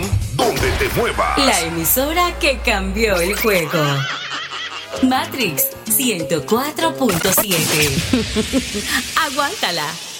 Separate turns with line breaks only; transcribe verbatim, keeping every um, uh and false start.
donde te muevas.
La emisora que cambió el juego. Matrix ciento cuatro punto siete. Aguántala.